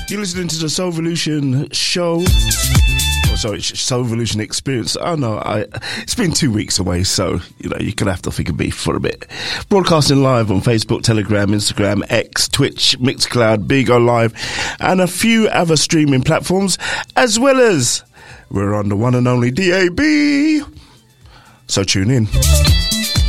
You're listening to the Soul Evolution show. Oh, sorry, Soul Evolution experience. Oh no, it's been 2 weeks away, so you know you're gonna have to think of me for a bit. Broadcasting live on Facebook, Telegram, Instagram, X, Twitch, Mixcloud, Bigo Live, and a few other streaming platforms, as well as we're on the one and only DAB. So tune in.